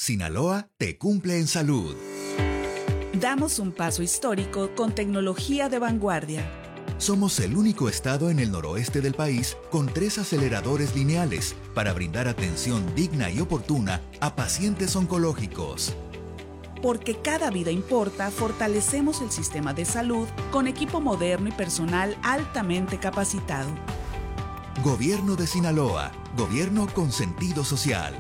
Sinaloa te cumple en salud. Damos un paso histórico con tecnología de vanguardia. Somos el único estado en el noroeste del país con 3 aceleradores lineales para brindar atención digna y oportuna a pacientes oncológicos. Porque cada vida importa, fortalecemos el sistema de salud con equipo moderno y personal altamente capacitado. Gobierno de Sinaloa, gobierno con sentido social.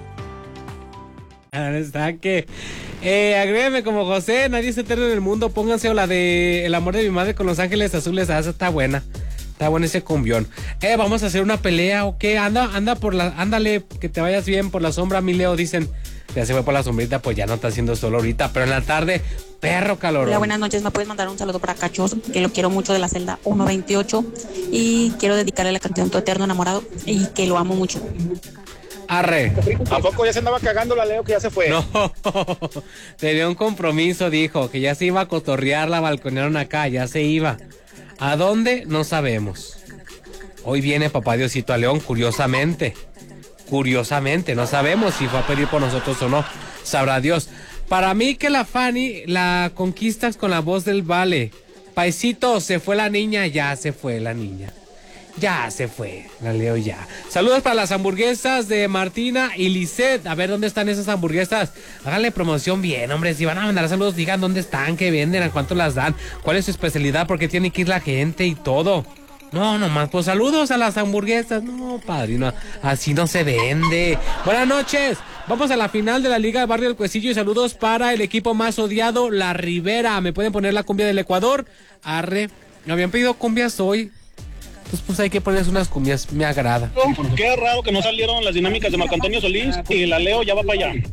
Está que agrégueme como José, nadie es eterno en el mundo, pónganse o la de El amor de mi madre con Los Ángeles Azules, esa está buena. Está bueno ese cumbión. Vamos a hacer una pelea o qué, ándale, que te vayas bien por la sombra, mi Leo, dicen. Ya se fue por la sombrita, pues ya no está haciendo sol ahorita, pero en la tarde, perro calor. Hola, buenas noches, me puedes mandar un saludo para Cachos, que lo quiero mucho, de la celda 128, y quiero dedicarle la canción Tu Eterno Enamorado, y que lo amo mucho. Arre. ¿A poco ya se andaba cagando la Leo que ya se fue? No, tenía un compromiso, dijo, que ya se iba a cotorrear, la balconearon acá, ya se iba. ¿A dónde? No sabemos. Hoy viene papá Diosito a León, curiosamente, no sabemos si fue a pedir por nosotros o no, sabrá Dios. Para mí que la Fanny la conquistas con la voz del vale. Paisito, se fue la niña, ya se fue la niña. Ya se fue, la Leo ya. Saludos para las hamburguesas de Martina y Lisette. A ver, ¿dónde están esas hamburguesas? Háganle promoción bien, hombre. Si van a mandar saludos, digan dónde están, qué venden, a cuánto las dan, cuál es su especialidad, porque tiene que ir la gente y todo. No, nomás, pues saludos a las hamburguesas. No, padrino, así no se vende. Buenas noches. Vamos a la final de la Liga de Barrio del Cuecillo y saludos para el equipo más odiado, La Ribera. ¿Me pueden poner la cumbia del Ecuador? Arre. Me habían pedido cumbias hoy. Pues hay que ponerles unas cumbias, me agrada. Qué raro que no salieron las dinámicas de Marco Antonio Solís y la Leo ya va para allá.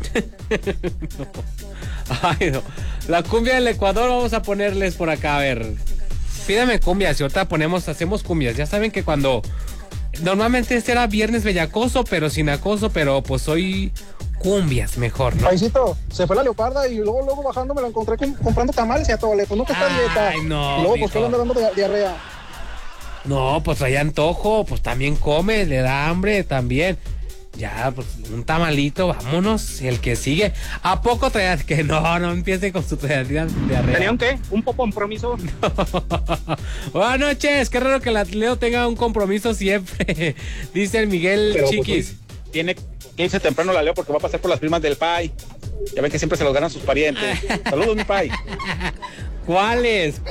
No. Ay, no. La cumbia del Ecuador vamos a ponerles por acá, a ver. Pídame cumbias y ahorita hacemos cumbias. Ya saben que cuando... Normalmente este era viernes bellacoso, pero sin acoso, pero pues hoy cumbias mejor, ¿no? Paisito, se fue la leoparda y luego bajando me la encontré comprando tamales y a todo le pues no que está dieta. Ay, no. Y luego pues que le anda dando diarrea. No, pues traía antojo, pues también come, le da hambre también. Ya, pues un tamalito, vámonos, el que sigue. ¿A poco traía? Que no empiece con su diarrea. ¿Tenía un qué? ¿Un compromiso? Buenas noches, qué raro que la Leo tenga un compromiso siempre. Dice el Miguel pero, Chiquis. Pues, tiene que irse temprano la Leo porque va a pasar por las primas del Pai. Ya ven que siempre se los ganan sus parientes. Saludos, mi Pai. ¿Cuáles?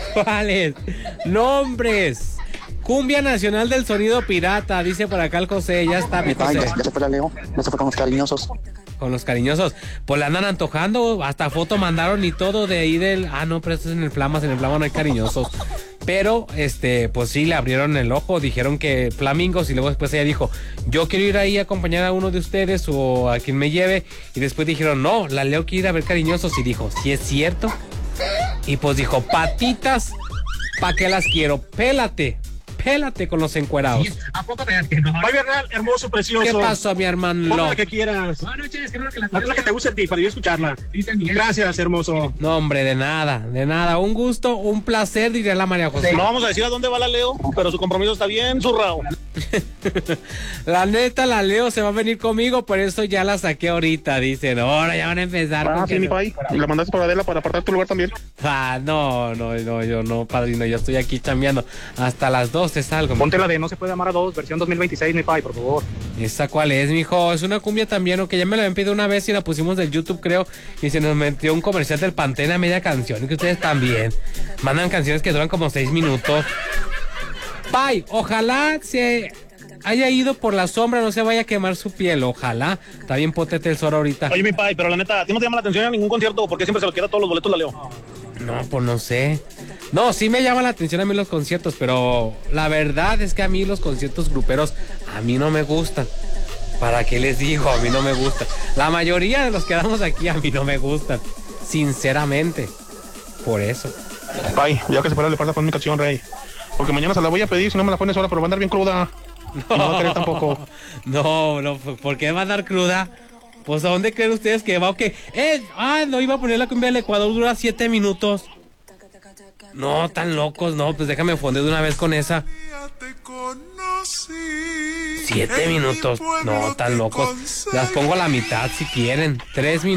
Nombres. Cumbia Nacional del Sonido Pirata, dice por acá el José, ya está mi José. Ya se fue la Leo, ya se fue con los cariñosos. Con los cariñosos, pues le andan antojando, hasta foto mandaron y todo de ahí del... Ah, no, pero esto es en el Flama no hay cariñosos. Pero, pues sí, le abrieron el ojo, dijeron que flamingos y luego después ella dijo, yo quiero ir ahí a acompañar a uno de ustedes o a quien me lleve. Y después dijeron, no, la Leo quiere ir a ver cariñosos y dijo, ¿sí es cierto? Y pues dijo, patitas, ¿pa' qué las quiero? Pélate con los encuerados. Sí, ¿a poco vean que no? Ay, Bernal, hermoso, precioso. ¿Qué pasó, mi hermano? Ponla la que quieras. Buenas noches, creo que la que te guste a ti, para yo escucharla. Gracias, hermoso. No, hombre, de nada. Un gusto, un placer, diría la María José. No vamos a decir a dónde va la Leo, pero su compromiso está bien zurrado. La neta, la Leo se va a venir conmigo, por eso ya la saqué ahorita, dicen. Ahora ya van a empezar. Ah, sí, mi pai. ¿La mandaste por Adela para apartar tu lugar también? Ah, no, yo no, padrino, yo estoy aquí chambeando. Hasta las 12 salgo. Ponte la de No se puede amar a dos, versión 2026, mi pai, por favor. ¿Esa cuál es, mijo? Es una cumbia también, o que ya me la habían pedido una vez y la pusimos del YouTube, creo, y se nos metió un comercial del Pantene a media canción, y que ustedes también mandan canciones que duran como 6 minutos. Pai, ojalá se haya ido por la sombra, no se vaya a quemar su piel, ojalá. Está bien potente el sol ahorita. Oye, mi pai, pero la neta, ¿a ti no te llama la atención a ningún concierto? Porque siempre se lo queda todos los boletos la Leo. No, pues no sé. No, sí me llama la atención a mí los conciertos, pero la verdad es que a mí los conciertos gruperos a mí no me gustan. ¿Para qué les digo? A mí no me gustan. La mayoría de los que damos aquí a mí no me gustan, sinceramente. Por eso. Pai, ya que se fuera le pasa con mi canción, rey. Porque mañana se la voy a pedir, si no me la pones ahora, pero va a andar bien cruda. No, y no va a querer tampoco. No, ¿por qué va a andar cruda? Pues ¿a dónde creen ustedes que va o qué? No iba a poner la cumbia del Ecuador, dura 7 minutos. No, tan locos, no, pues déjame fonder de una vez con esa. 7 minutos, no, tan locos. Las pongo a la mitad si quieren. 3 minutos.